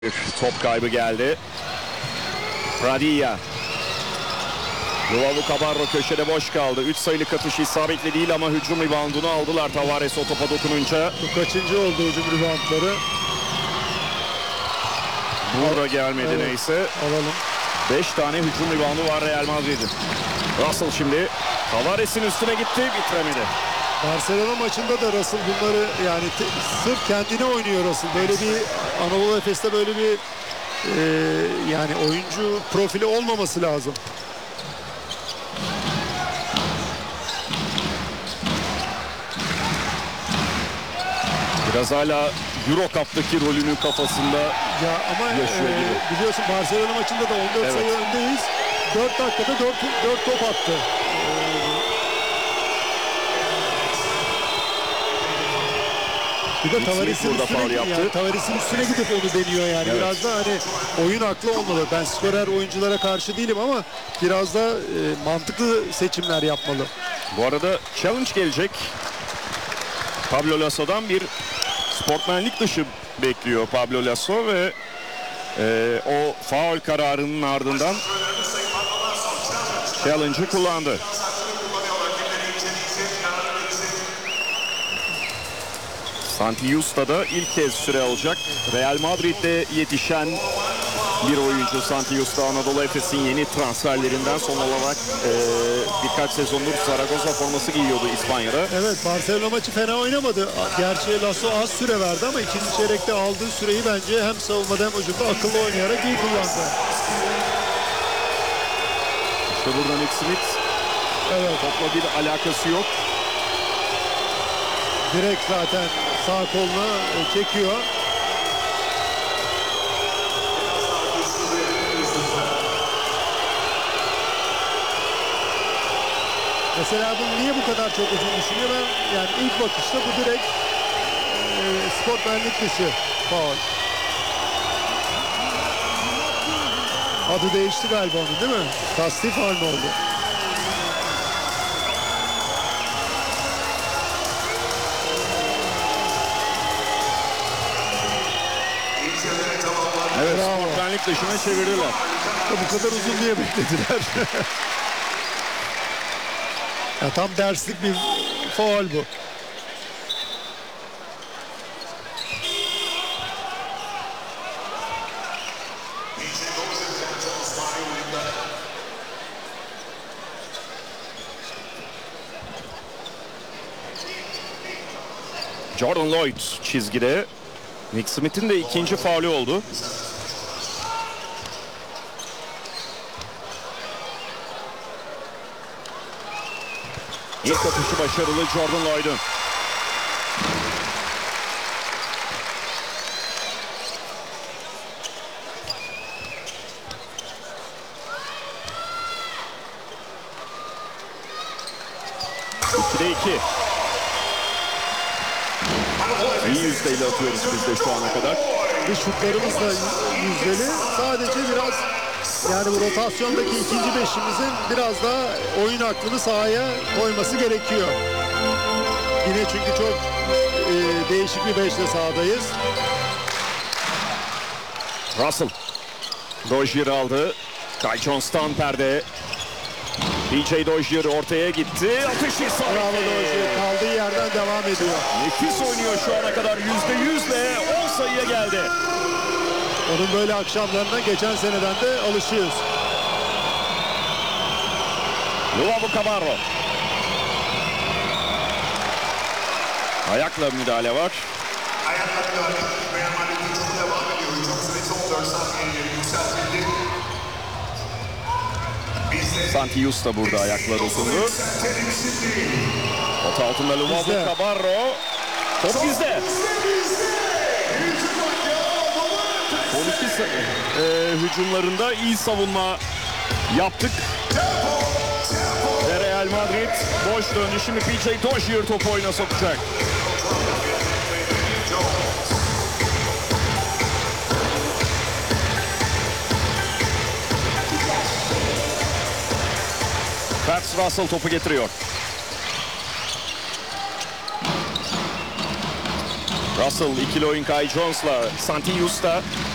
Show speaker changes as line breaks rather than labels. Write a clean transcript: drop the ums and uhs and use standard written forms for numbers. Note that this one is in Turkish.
Top kaybı geldi. Pradilla. Luvavu Cabarro köşede boş kaldı. 3 sayılık atış isabetli değil ama hücum reboundunu aldılar Tavares o topa dokununca.
Bu kaçıncı oldu hücum reboundları?
Burada gelmedi
evet,
neyse.
Alalım.
5 tane hücum reboundu var Real Madrid'in. Russell şimdi Tavares'in üstüne gitti, bitiremedi.
Barcelona maçında da Russell bunları yani sırf kendine oynuyor Russell. Böyle bir Anadolu Efes'te böyle bir yani oyuncu profili olmaması lazım.
Biraz hala Euro Cup'taki rolünün kafasında
ya ama
yaşıyor gibi.
Biliyorsun Barcelona maçında da 14 sayı öndeyiz. 4 dakikada 4 top attı. Bir de Tavares'in üstüne gidip onu deniyor yani. Evet. Biraz da hani oyun aklı olmalı. Ben skorer oyunculara karşı değilim ama biraz da mantıklı seçimler yapmalı.
Bu arada challenge gelecek. Pablo Lasso'dan bir sportmenlik dışı bekliyor Pablo Lasso ve o faul kararının ardından challenge'ı kullandı. Santi Justa da ilk kez süre alacak. Real Madrid'de yetişen bir oyuncu Santi Justa, Anadolu Efes'in yeni transferlerinden son olarak birkaç sezondur Zaragoza forması giyiyordu İspanya'da.
Evet, Barcelona maçı fena oynamadı. Gerçi Lasso az süre verdi ama ikinci çeyrekte aldığı süreyi bence hem savunmada hem hücumda akıllı oynayarak iyi kullandı.
İşte burada Nick Smith. Evet. Topla bir alakası yok.
Direkt zaten sağ koluna çekiyor. Mesela bu niye bu kadar çok uzun düşünüyor? Ben yani ilk bakışta bu direkt sportmenlik dışı faul. Adı değişti galiba onun, değil mi? Kasti faul mü oldu?
Evet, sportmenlik dışına çevirdiler.
Bu kadar uzun diye beklediler. Ya tam derslik bir faul bu.
Jordan Lloyd çizgide. Nick Smith'in de ikinci faulü oldu. İlk atışı başarılı Jordan Lloyd'un. İki. İyi yüzdeyle atıyoruz biz de şu ana kadar.
Ve şutlarımız da yüzdeli. Sadece biraz yani bu rotasyondaki ikinci beşimizin biraz daha oyun aklını sahaya koyması gerekiyor. Yine çünkü çok değişik bir beşle sahadayız.
Russell. Dozier aldı. Kai Jones'tan perde. DJ Dozier ortaya gitti. Atış isabetli.
Bravo Dozier. Kaldığı yerden devam ediyor.
Nefis oynuyor şu ana kadar. %100'le 10 sayıya geldi.
Onun böyle akşamlarına geçen seneden de alışıyoruz.
Luvavu Cabarro. Ayakla müdahale var. Santi Justa burada ayakla dokundu. Pot altında Luvavu Cabarro. Top bizde. Polikis hücumlarında iyi savunma yaptık. Ve Real Madrid boş döndü. Şimdi PJ Dozier topu oyuna sokacak. Pat Russell topu getiriyor. Russell ikili oyun Kai Jones'la Santi Justa.